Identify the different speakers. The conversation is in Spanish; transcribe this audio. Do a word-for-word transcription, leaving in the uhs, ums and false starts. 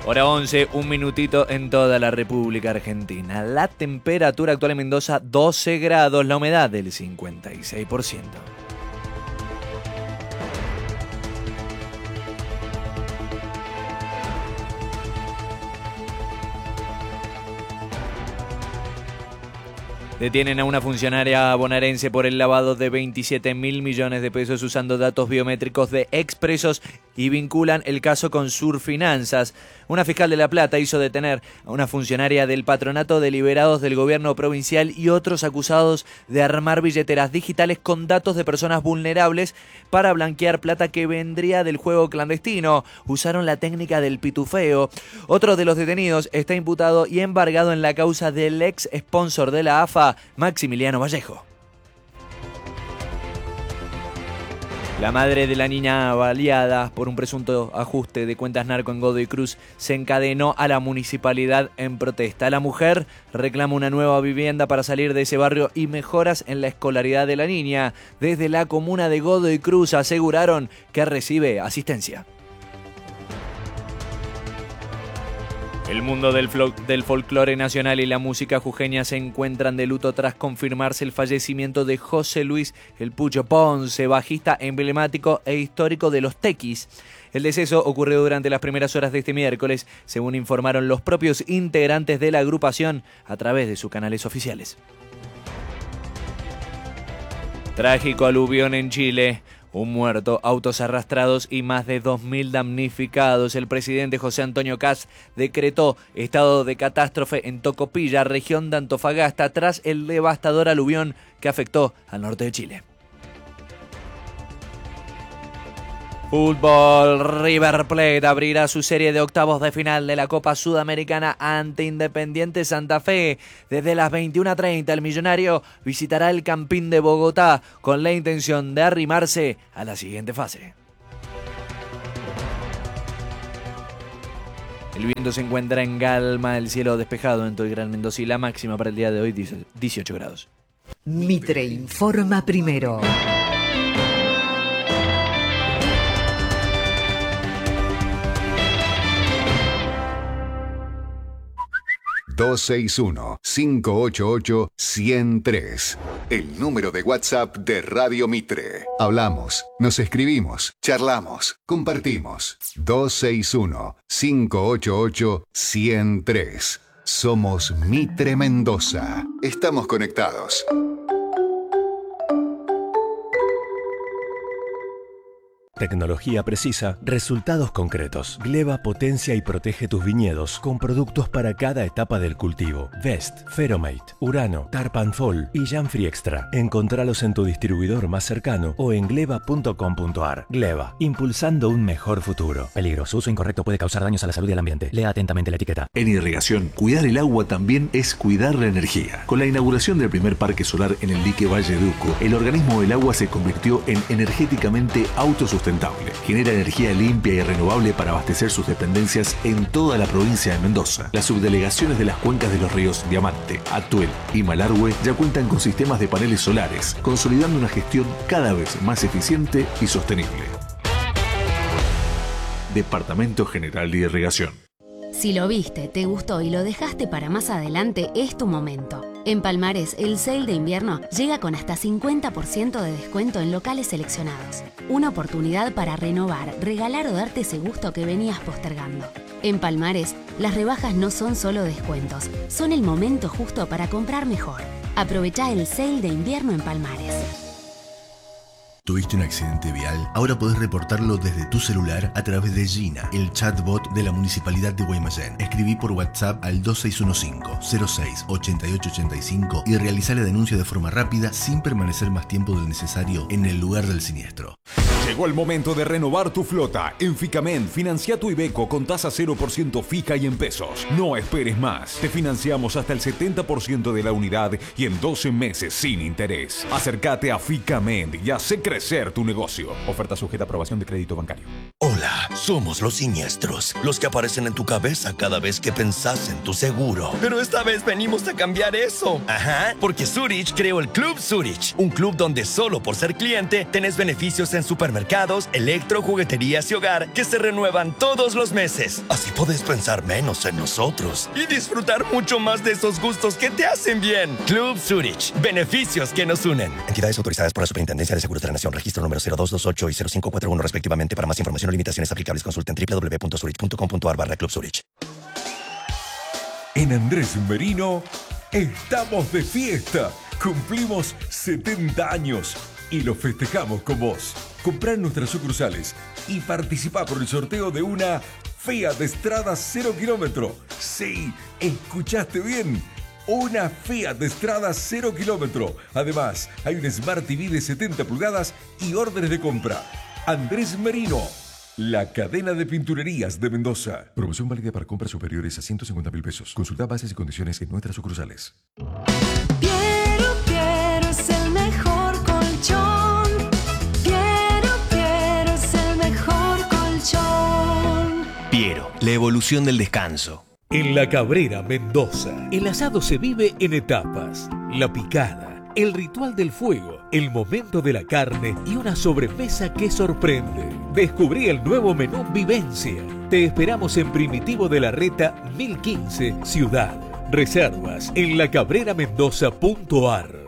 Speaker 1: Hora once, un minutito en toda la República Argentina. La temperatura actual en Mendoza, doce grados, la humedad del cincuenta y seis por ciento. Detienen a una funcionaria bonaerense por el lavado de veintisiete mil millones de pesos usando datos biométricos de expresos y vinculan el caso con Surfinanzas. Una fiscal de La Plata hizo detener a una funcionaria del patronato de liberados del gobierno provincial y otros acusados de armar billeteras digitales con datos de personas vulnerables para blanquear plata que vendría del juego clandestino. Usaron la técnica del pitufeo. Otro de los detenidos está imputado y embargado en la causa del ex sponsor de la A F A, Maximiliano Vallejo. La madre de la niña baleada por un presunto ajuste de cuentas narco en Godoy Cruz se encadenó a la municipalidad en protesta. La mujer reclama una nueva vivienda para salir de ese barrio y mejoras en la escolaridad de la niña. Desde la comuna de Godoy Cruz aseguraron que recibe asistencia. El mundo del, del folclore nacional y la música jujeña se encuentran de luto tras confirmarse el fallecimiento de José Luis El Pucho Ponce, bajista emblemático e histórico de los Tequis. El deceso ocurrió durante las primeras horas de este miércoles, según informaron los propios integrantes de la agrupación a través de sus canales oficiales. Trágico aluvión en Chile. Un muerto, autos arrastrados y más de dos mil damnificados. El presidente José Antonio Kast decretó estado de catástrofe en Tocopilla, región de Antofagasta, tras el devastador aluvión que afectó al norte de Chile. Fútbol, River Plate abrirá su serie de octavos de final de la Copa Sudamericana ante Independiente Santa Fe. Desde las veintiuna treinta el millonario visitará el Campín de Bogotá con la intención de arrimarse a la siguiente fase. El viento se encuentra en calma, el cielo despejado en todo el Gran Mendoza y la máxima para el día de hoy dieciocho grados.
Speaker 2: Mitre informa primero.
Speaker 3: dos seis uno, cinco ocho ocho, uno cero tres. El número de WhatsApp de Radio Mitre. Hablamos, nos escribimos, charlamos, compartimos. dos seis uno, cinco ocho ocho, uno cero tres. Somos Mitre Mendoza. Estamos conectados.
Speaker 4: Tecnología precisa, resultados concretos. Gleva potencia y protege tus viñedos con productos para cada etapa del cultivo. Vest, Feromate, Urano, Tarpanfol y Janfree Extra. Encontralos en tu distribuidor más cercano o en gleva punto com punto ar. Gleva, impulsando un mejor futuro. Peligro, su uso incorrecto puede causar daños a la salud y al ambiente. Lea atentamente la etiqueta.
Speaker 5: En irrigación, cuidar el agua también es cuidar la energía. Con la inauguración del primer parque solar en el dique Valle Duco, el organismo del agua se convirtió en energéticamente autosustentable. Genera energía limpia y renovable para abastecer sus dependencias en toda la provincia de Mendoza. Las subdelegaciones de las cuencas de los ríos Diamante, Atuel y Malargüe ya cuentan con sistemas de paneles solares, consolidando una gestión cada vez más eficiente y sostenible. Departamento General de Irrigación.
Speaker 6: Si lo viste, te gustó y lo dejaste para más adelante, es tu momento. En Palmares, el sale de invierno llega con hasta cincuenta por ciento de descuento en locales seleccionados. Una oportunidad para renovar, regalar o darte ese gusto que venías postergando. En Palmares, las rebajas no son solo descuentos, son el momento justo para comprar mejor. Aprovechá el sale de invierno en Palmares.
Speaker 7: ¿Tuviste un accidente vial? Ahora podés reportarlo desde tu celular a través de Gina, el chatbot de la Municipalidad de Guaymallén. Escribí por WhatsApp al dos seis uno cinco, cero seis, ocho ocho ocho cinco y realizá la denuncia de forma rápida sin permanecer más tiempo del necesario en el lugar del siniestro.
Speaker 8: Llegó el momento de renovar tu flota. En Ficamen, financia tu Iveco con tasa cero por ciento fija y en pesos. No esperes más. Te financiamos hasta el setenta por ciento de la unidad y en doce meses sin interés. Acércate a Ficamen y hace crecer tu negocio. Oferta sujeta a aprobación de crédito bancario.
Speaker 7: Hola,
Speaker 9: Somos los siniestros, los que aparecen en tu cabeza cada vez que pensás en tu seguro. Pero esta vez venimos a cambiar eso. Ajá, porque Zurich creó el Club Zurich, un club donde solo por ser cliente tenés beneficios en supermercados, electro, jugueterías y hogar que se renuevan todos los meses. Así podés pensar menos en nosotros y disfrutar mucho más de esos gustos que te hacen bien. Club Zurich, beneficios que nos unen. Entidades autorizadas por la Superintendencia de Seguros de la Nación, registro número cero dos dos ocho y cero cinco cuatro uno respectivamente. Para más información o limitaciones aplicables, consulten doble u doble u doble u punto zurich punto com punto a r barra Club Zurich.
Speaker 8: En Andrés Merino estamos de fiesta. Cumplimos setenta años y lo festejamos con vos. Comprá en nuestras sucursales y participá por el sorteo de una Fiat Strada cero kilómetro. Sí, escuchaste bien. Una Fiat Strada cero kilómetro. Además, hay un Smart T V de setenta pulgadas y órdenes de compra. Andrés Merino, la cadena de pinturerías de Mendoza. Promoción válida para compras superiores a ciento cincuenta mil pesos. Consulta bases y condiciones en nuestras sucursales.
Speaker 10: Piero, Piero es el mejor colchón. Piero, Piero es el mejor colchón.
Speaker 11: Piero, la evolución del descanso.
Speaker 12: En La Cabrera, Mendoza, el asado se vive en etapas. La picada, el ritual del fuego, el momento de la carne y una sobremesa que sorprende. Descubrí el nuevo menú Vivencia. Te esperamos en Primitivo de la Reta mil quince, Ciudad. Reservas en lacabreramendoza punto a r.